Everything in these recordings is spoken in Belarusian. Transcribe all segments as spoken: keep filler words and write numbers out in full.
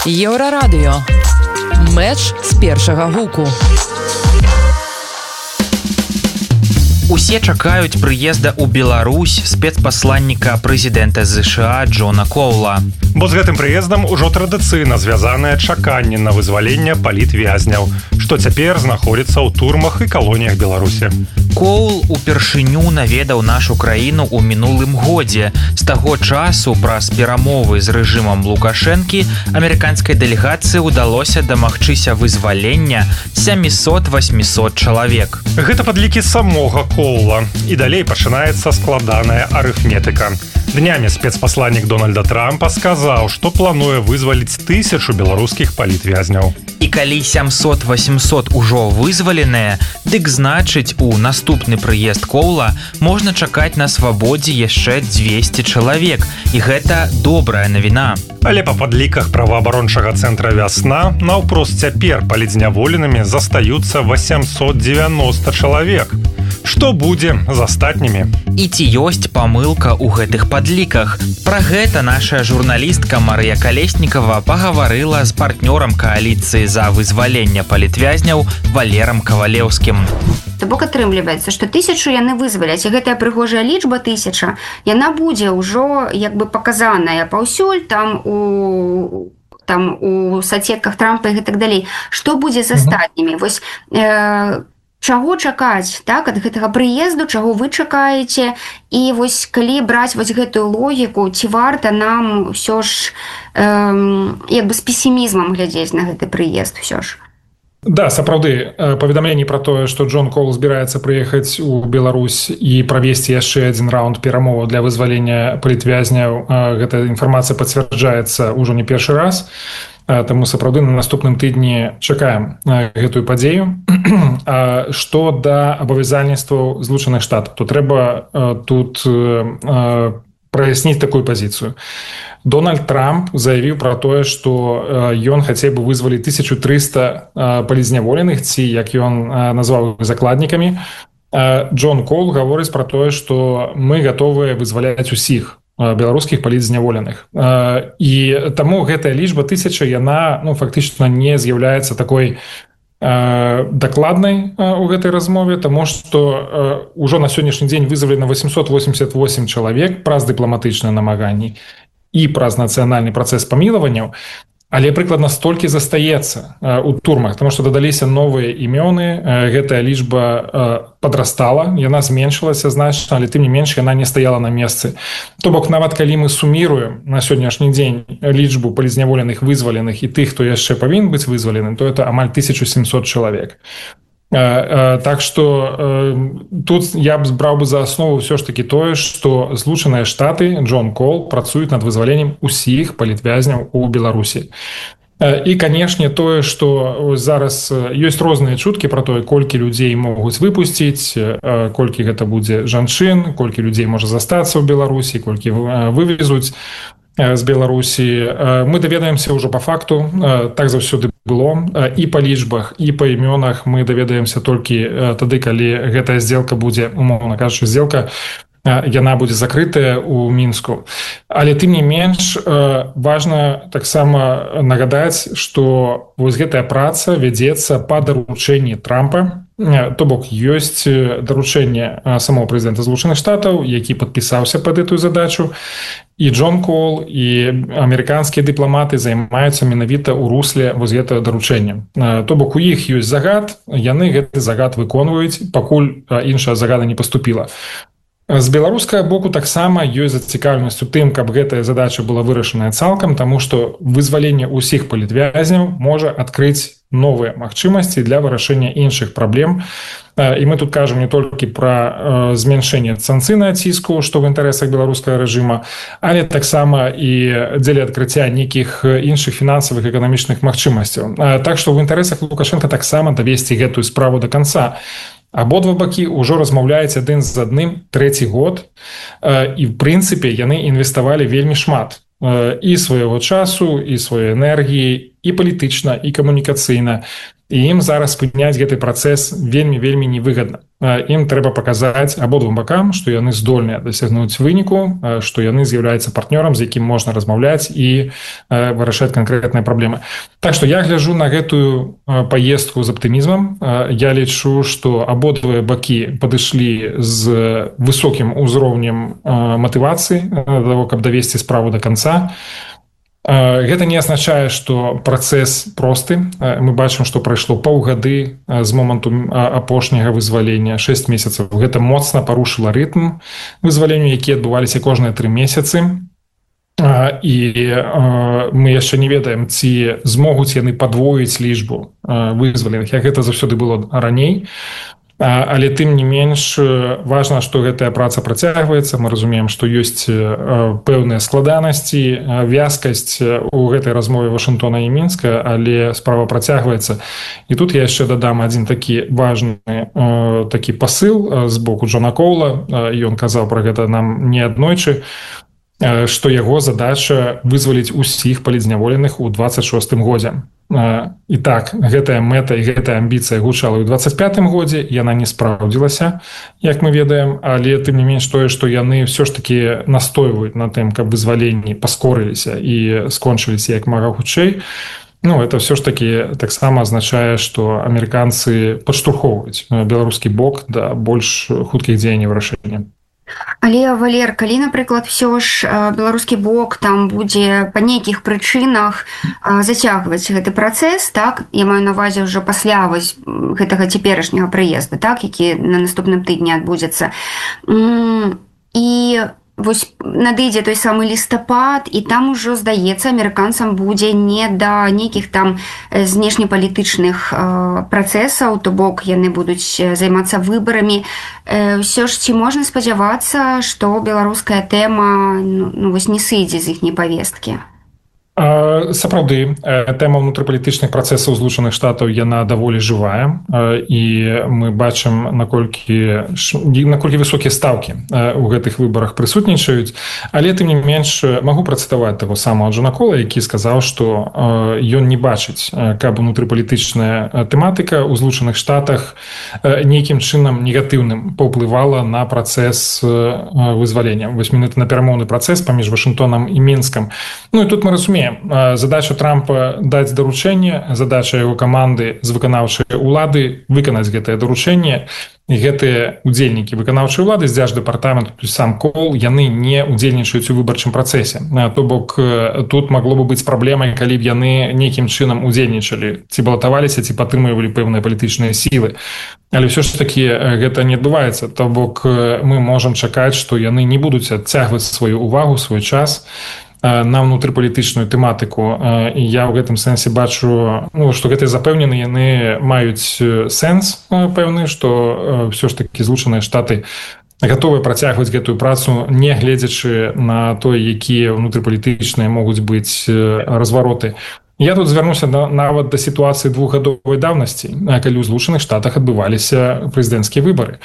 Еўрарадыё. Мэч з першага гуку. Усе чакаюць прыезда ў Беларусь спецпасланніка прэзідэнта ЗША Джона Коула. Бо з гэтым прыездам ужо традыцыйна звязанае чаканне на вызваленне палітвязняў, што цяпер знаходзіцца ў турмах і калоніях Беларусі. Коул упершыню наведаў нашу краіну ў минулым годзе. З таго часу праз перамовы з рэжымам Лукашэнкі амерыканскай дэлегацыі ўдалося дамагчыся вызвалення сямісот-восьмісот чалавек. Гэта падлікі самога Коула. І далей пачынаецца складаная арыфметыка. Днямі спецпасланнік Дональда Трампа сказаў, што плануе вызваліць тысячу беларускіх палітвязняў. І калі сямсот-восемьсот ужо вызваленыя, дык значыць, у наступны прыезд Коула можна чакаць на свабодзе яшчэ дзвесце чалавек. І гэта добрая навіна. Але па падліках праваабарончага цэнтра «Вясна» наўпрост цяпер палітзняволенымі застаюцца восемьсот девяносто чалавек. Што будзе з астатнімі? І ці ёсць памылка ў гэтых падліках? Пра гэта наша журналістка Марыя Калеснікава пагаварыла з партнёрам кааліцыі за вызваленне палітвязняў Валерам Кавалеўскім. То бок атрымліваецца, што тысячу яны вызваляць, і гэтая прыгожая лічба тысяча, яна будзе ўжо як бы паказаная паўсюль там у там у соцсетках Трампа і гэтак далей. Што будзе з астатнімі? Вось э, чаго чакаць, так, ад гэтага прыезду, чаго вы чакаеце, і вось калі браць вось гэтую логіку, ці варта нам ўсё ж э, як бы з песімізмам глядзець на гэты прыезд ўсё ж? Да, сапраўды, паведамленні пра тое, што Джон Коул збіраецца прыехаць у Беларусь і правесці яшчэ адзін раунд перамоваў для вызвалення палітвязняў, гэта інфармацыя пацвярджаецца ўжо не першы раз. Таму сапраўды на наступным тыдні чакаем гэтую падзею. Што да абавязальніцтваў Злучаных Штатаў, то трэба тут праясніць такую пазіцыю. Дональд Трамп заявіў пра тое, што ён хацеў бы вызваліць тысячу трыста палітзняволеных, ці, як ён назваў, закладнікамі. Джон Коул гаворыць пра тое, што мы гатовыя вызваляць усіх беларускіх палітзняволеных. І таму гэтая лічба тысяча, яна ну, фактычна не з'яўляецца такой дакладнай у гэтай размове, таму што ўжо на сённяшні дзень вызвалена восемьсот восемьдесят восемь чалавек праз дыпламатычныя намаганні і праз нацыянальны працэс памілаванняў, але прыкладна столькі застаецца ў турмах, таму што дадаліся новыя імёны, гэтая лічба падрастала, яна зменшылася значна, але тым не менш яна не стаяла на месцы. То бок нават калі мы суміруем на сённяшні дзень лічбу палітзняволеных вызваленых і тых, хто яшчэ павінен быць вызваленым, то это амаль тысяча семьсот чалавек. Так што тут я б браў бы за аснову ўсё ж такі тое, што Злучаныя Штаты, Джон Коул працуюць над вызваленнем усіх палітвязняў у Беларусі. І, канешне, тое, што зараз ёсць розныя чуткі пра тое, колькі людзей могуць выпусціць, колькі гэта будзе жанчын, колькі людзей можа застацца ў Беларусі, колькі вывезуць з Беларусі. Мы даведаемся ўжо па факту, так заўсёды было, і па лічбах, і па імёнах мы даведаемся толькі тады, калі гэтая здзелка будзе, умоўна кажучы, здзелка, яна будзе закрытая ў Мінску. Але тым не менш, важна таксама нагадаць, што вось гэтая праца вядзецца па даручэнні Трампа, то бок ёсць даручэнне самого прэзідэнта Злучаных Штатаў, які падпісаўся пад гэтую задачу, і Джон Коул, і амерыканскія дыпламаты займаюцца менавіта ў русле вось гэтага даручэння. То бок у іх ёсць загад, яны гэты загад выконваюць, пакуль іншая загада не паступіла. З беларускага боку таксама ёсць зацікаўленасць у тым, каб гэтая задача была вырашаная цалкам, таму што вызваленне ўсіх палітвязняў можа адкрыць новыя магчымасці для вырашэння іншых праблем. І мы тут кажам не толькі пра змяншэнне санкцыйнага ціску, што ў інтарэсах беларускага рэжыма, але таксама і дзеля адкрыцця нейкіх іншых фінансавых эканамічных магчымасцяў. Так што ў інтарэсах Лукашэнка таксама давесці гэтую справу да канца. Абодва бакі ўжо размаўляюць адзін з адным трэці год, і в прынцыпе яны інвеставалі вельмі шмат і свайго часу, і сваёй энергіі, і палітычна, і камунікацыйна. і ім зараз спыняць гэты працэс вельмі вельмі невыгадна. Ім трэба паказаць абодвум бакам, што яны здольныя дасягнуць выніку, што яны з'яўляюцца партнёрам, з якім можна размаўляць і вырашаць канкрэтныя праблемы. Так што я гляджу на гэтую паездку з аптымізмам. Я лічу, што абодвыя бакі падышлі з высокім узроўнем матывацыі для того, каб давесці справу до канца. Гэта не азначае, што працэс просты. Мы бачым, што прайшло паўгады з моманту апошняга вызвалення, шэсць месяцаў. Гэта моцна парушыла рытм вызваленню, які адбываліся кожныя тры месяцы. І мы яшчэ не ведаем, ці змогуць яны падвоіць лічбу вызваленых, як гэта заўсёды было раней. Але тым не менш важна, што гэтая праца працягваецца. Мы разумеем, што ёсць пэўныя складанасці, вязкасць у гэтай размове Вашынгтона і Мінска, але справа працягваецца. І тут я яшчэ дадам адзін такі важны такі пасыл з боку Джона Коула. Ён казаў пра гэта нам неаднойчы, што яго задача вызваліць усіх палітзняволеных у дваццаць шостым годзе. І так, гэтая мэта і гэтая амбіцыя гучала ў дваццаць пятым годзе, яна не спраўдзілася, як мы ведаем, але тым не менш тое, што яны ўсё ж такі настойваюць на тым, каб вызваленні паскорыліся і скончыліся як мага хутчэй. Ну, это все ж таки таксама азначае, што амерыканцы падштурхоўваюць беларускі бок да больш хуткіх дзеянняў вырашэння. Але, Валер, калі, напрыклад, все ж беларускі бок там будзе па нейкіх прычынах зацягваць гэты працэс, так, я маю на ўвазе ўжо пасля вось гэтага цяперашняга прыезда, так, які на наступным тыдні адбудзецца. І вось надыдзе той самы лістапад, і там ужо, здаецца, амерыканцам будзе не да нейкіх там знешнепалітычных працэсаў, то бок яны будуць займацца выбарамі. Ўсё ж ці можна спадзявацца, што беларуская тэма ну, вось не сыдзе з іхняй павесткі? Сапраўды, тэма ўнутрыпалітычных працэсаў Злучаных Штатаў, яна даволі жывая, і мы бачым, наколькі, наколькі высокія стаўкі ў гэтых выбарах прысутнічаюць, але тым не менш магу працытаваць таго самого Джона Кола, які сказаў, што ён не бачыць, каб унутрыпалітычная тэматыка ў Злучаных Штатах нейкім чынам негатыўным паўплывала на працэс вызвалення. Вось менавіта на перамоўны працэс паміж Вашынгтонам і Мінскам. Ну і тут мы разумеем, задача Трампа даць даручэнне, задача яго каманды з выканаўчай улады выканаць гэтае даручэнне. І гэтыя удзельнікі выканаўчай улады з дзярждэпартаменту, сам Кол, яны не удзельнічаюць у выбарчым працэсе. То бок тут магло бы быць праблемай, калі б яны нейкім чынам удзельнічалі, ці балатаваліся, ці падтрымлівалі пэўныя палітычныя сілы. Але ўсё ж такі гэта не адбываецца. То бок мы можам чакаць, што яны не будуць адцягваць сваю увагу, свой час на ўнутрыпалітычную тэматыку. І я ў гэтым сэнсе бачу, ну, што гэтыя запэўнены яны маюць сэнс пэўны, што ўсё ж такі Злучаныя Штаты гатовы працягваць гэтую працу, не гледзячы на тое, якія ўнутрыпалітычныя могуць быць развароты. Я тут звярнуся нават да сітуацыі двухгадовай даўнасці, калі ў Злучаных Штатах адбываліся прэзідэнцкія выбары.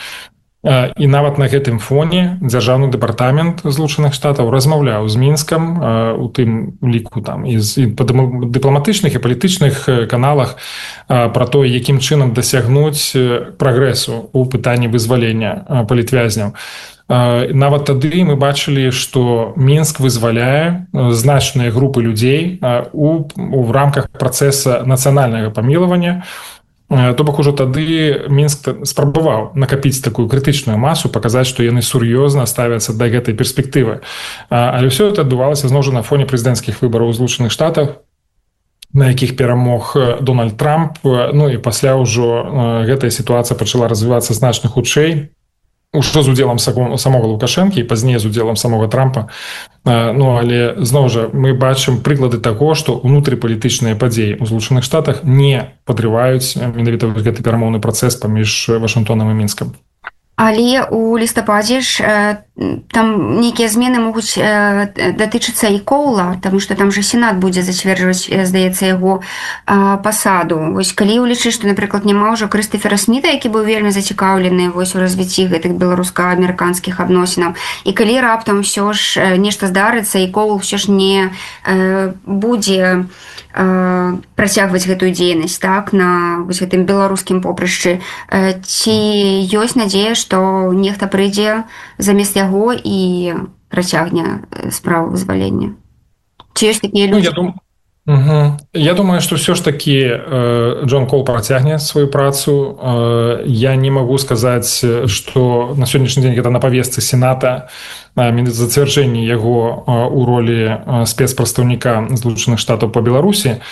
І нават на гэтым фоне дзяржаўны дэпартамент Злучаных Штатаў размаўляў з Мінскам, у тым ліку там і па дыпламатычных і палітычных каналах пра тое, якім чынам дасягнуць прагрэсу ў пытанні вызвалення палітвязняў. Нават тады мы бачылі, што Мінск вызваляе значныя групы людзей у, у рамках працэса нацыянальнага памілавання. То бок ужо тады Мінск спрабаваў накапіць такую крытычную масу, паказаць, што яны сур'ёзна ставяцца да гэтай перспектывы. Але ўсё это адбывалася зноў жа на фоне прэзідэнцкіх выбараў у Злучаных Штатах, на якіх перамог Дональд Трамп. Ну і пасля ўжо гэтая сітуацыя пачала развівацца значна хутчэй, ужо з удзелам самога Лукашэнкі і пазней з удзелам самога Трампа. Ну, але, зноў жа, мы бачым прыклады таго, што ўнутрыпалітычныя падзеі ў Злучаных Штатах не падрываюць менавіта гэты перамоўны працэс паміж Вашынгтонам і Мінскам. Але у лістападзе ж там нейкія змены могуць датычыцца і Коула, таму што там же Сенат будзе зацверджваць, здаецца, яго пасаду. Вось калі ўлічыць, што, напрыклад, няма ўжо Крыстафера Сміта, які быў вельмі зацікаўлены вось у развіцці гэтых беларуска-амерыканскіх адносінаў, і калі раптам ўсё ж нешта здарыцца, і Коул ўсё ж не будзе працягваць гэтую дзейнасць, так, на вось гэтым беларускім попрышчы. Ці ёсць надзея, што нехта прыйдзе замест яго і працягне справу вызвалення? Ці ёсць такія людзі? Ну, я дум... Угу. Я думаю, что все ж таки э, Джон Кол протягнет свою працу. Э, я не могу сказать, что на сегодняшний день, когда на повестке Сената э, зацвярджэнне яго э, у роли э, спецпрадстаўніка Злучаных Штатаў по Беларусі,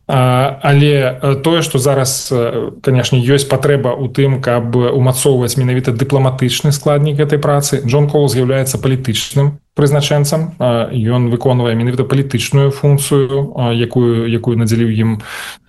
але тое, што зараз, конечно, ёсць патрэба ў тым, каб умацоўваць менавіта дыпламатычны складнік гэтай працы. Джон Кол з'яўляецца палітычным прызначэнцам, ён выконвае менавіта палітычную функцыю, якую, якую надзяліў ім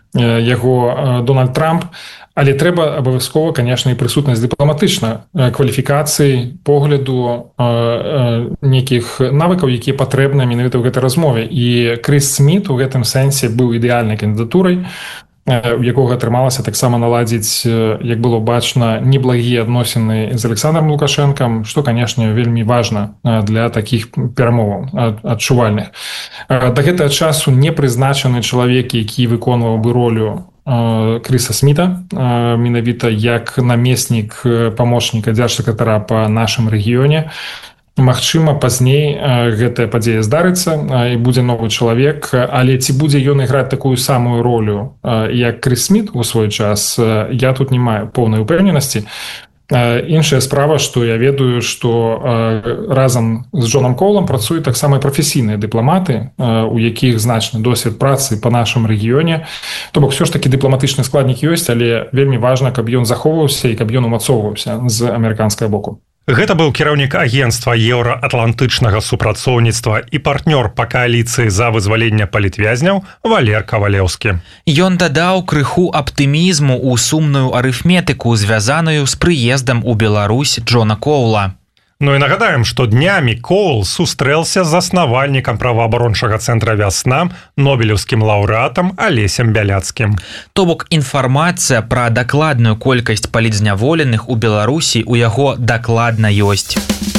яго Дональд Трамп, але трэба абавязкова, конечно, і прысутнасць дыпламатычна кваліфікацый, погляду, нейкіх навыкаў, якія патрэбныя менавіта ў гэтай размове. І Крыс Сміт у гэтым сэнсе быў ідэальнай кандыдатурай, у якога атрымалася таксама наладзіць, як было бачна, неблагія адносіны з Александром Лукашэнкам, што, канешне, вельмі важна для такіх перамоваў адчувальных. Да гэтага часу не прызначаны чалавек, які выконваў бы ролю Крыса Сміта, менавіта як намеснік памочніка дзяржсакратара па нашым рэгіёне. Магчыма, пазней гэтая падзея здарыцца і будзе новы чалавек, але ці будзе ён іграць такую самую ролю, як Крыс Сміт у свой час, я тут не маю поўнай упэўненасці. Іншая справа, што я ведаю, што разам з Джонам Колам працуюць таксама і прафесійныя дыпламаты, у якіх значны досвед працы па нашым рэгіёне. То бок, все ж такі дыпламатычны складнік ёсць, але вельмі важна, каб ён захоўваўся і каб ён умацоўваўся з амерыканскага боку. Гэта быў кіраўнік агенцтва еўраатлантычнага супрацоўніцтва і партнёр па кааліцыі за вызваленне палітвязняў Валер Кавалеўскі. Ён дадаў крыху аптымізму ў сумную арыфметыку, звязаную з прыездам у Беларусь Джона Коула. Ну і нагадаем, што днямі Коул сустрэлся з заснавальнікам праваабарончага цэнтра «Вясна», нобелеўскім лаўрэатам Алесем Бяляцкім. То бок інфармацыя пра дакладную колькасць палітзняволеных у Беларусі ў яго дакладна ёсць.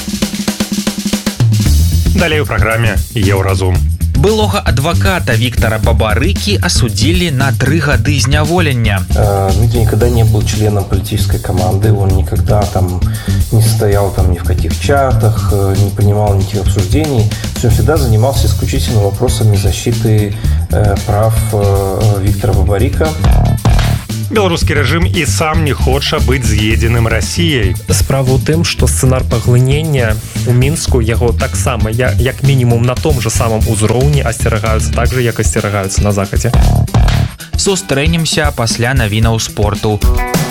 Далей у праграме «Еўразум». Былога адваката Виктора Бабарыки осудили на три года зняволення. Дмитрий никогда не был членом политической команды, он никогда там не стоял там ни в каких чатах, не принимал никаких обсуждений. Он всегда занимался исключительно вопросами защиты э, прав э, Виктора Бабарыка. Беларускі рэжым і сам не хоча быць з'едзеным Расіяй. Справа ў тым, што сцэнар паглынення у Мінску яго таксама, як мінімум на том же самым узроўні асцерагаюцца так же, як асцерагаюцца на захадзе. Сустрэнемся пасля навінаў спорту.